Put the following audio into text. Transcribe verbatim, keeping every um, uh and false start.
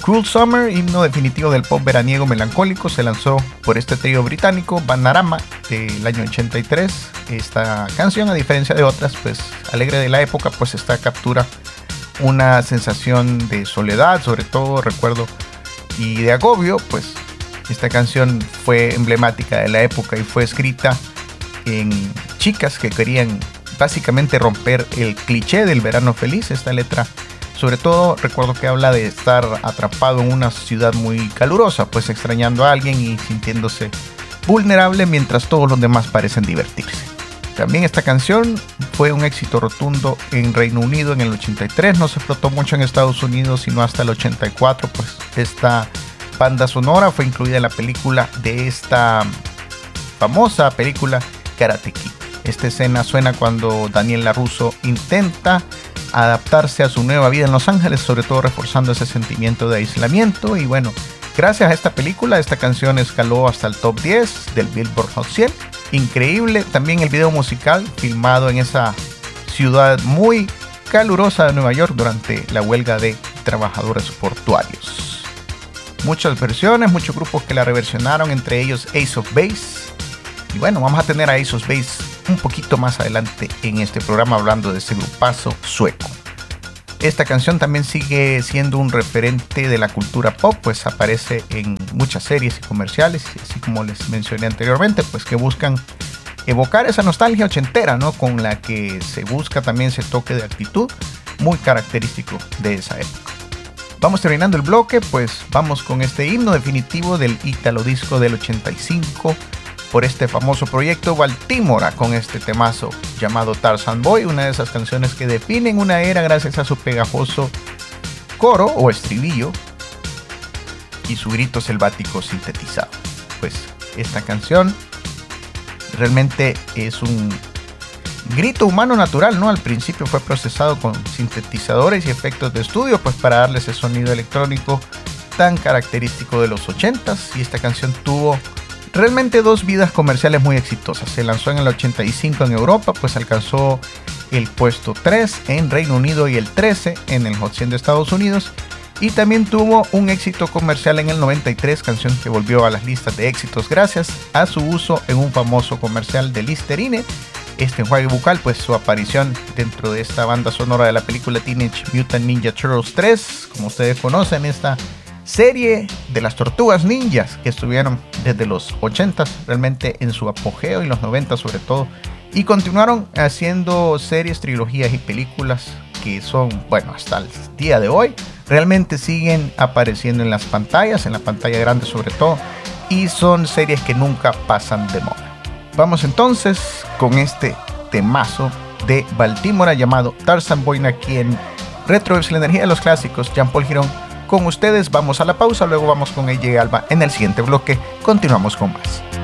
Cruel Summer, himno definitivo del pop veraniego melancólico, se lanzó por este trío británico Bananarama del año ochenta y tres. Esta canción, a diferencia de otras, pues alegre de la época, pues esta captura una sensación de soledad, sobre todo recuerdo, y de agobio. Pues esta canción fue emblemática de la época y fue escrita en chicas que querían básicamente romper el cliché del verano feliz. Esta letra, sobre todo, recuerdo que habla de estar atrapado en una ciudad muy calurosa, pues extrañando a alguien y sintiéndose vulnerable mientras todos los demás parecen divertirse. También esta canción fue un éxito rotundo en Reino Unido en el ochenta y tres, no se explotó mucho en Estados Unidos sino hasta el ochenta y cuatro, pues esta banda sonora fue incluida en la película de esta famosa película Karate Kid. Esta escena suena cuando Daniel LaRusso intenta adaptarse a su nueva vida en Los Ángeles, sobre todo reforzando ese sentimiento de aislamiento. Y bueno, gracias a esta película, esta canción escaló hasta el top diez del Billboard Hot cien. Increíble también el video musical filmado en esa ciudad muy calurosa de Nueva York durante la huelga de trabajadores portuarios. Muchas versiones, muchos grupos que la reversionaron, entre ellos Ace of Base. Y bueno, vamos a tener a Ace of Base un poquito más adelante en este programa hablando de este grupazo sueco. Esta canción también sigue siendo un referente de la cultura pop, pues aparece en muchas series y comerciales, así como les mencioné anteriormente, pues que buscan evocar esa nostalgia ochentera, ¿no? Con la que se busca también ese toque de actitud muy característico de esa época. Vamos terminando el bloque, pues vamos con este himno definitivo del Italo Disco del ochenta y cinco, por este famoso proyecto Baltimora, con este temazo llamado Tarzan Boy, una de esas canciones que definen una era gracias a su pegajoso coro o estribillo y su grito selvático sintetizado. Pues esta canción realmente es un grito humano natural, ¿no? Al principio fue procesado con sintetizadores y efectos de estudio, pues para darle ese sonido electrónico tan característico de los ochentas, y esta canción tuvo realmente dos vidas comerciales muy exitosas. Se lanzó en el ochenta y cinco en Europa, pues alcanzó el puesto tres en Reino Unido y el trece en el Hot cien de Estados Unidos, y también tuvo un éxito comercial en el noventa y tres, canción que volvió a las listas de éxitos gracias a su uso en un famoso comercial de Listerine. Este enjuague bucal, pues su aparición dentro de esta banda sonora de la película Teenage Mutant Ninja Turtles tres, como ustedes conocen, esta serie de las tortugas ninjas que estuvieron desde los ochentas realmente en su apogeo, y los noventas sobre todo, y continuaron haciendo series, trilogías y películas que son, bueno, hasta el día de hoy realmente siguen apareciendo en las pantallas, en la pantalla grande sobre todo, y son series que nunca pasan de moda. Vamos entonces con este temazo de Baltimora llamado Tarzan Boy aquí en Retroverse, la energía de los clásicos. Jean-Paul Girón con ustedes, vamos a la pausa, luego vamos con A J Alba en el siguiente bloque, continuamos con más.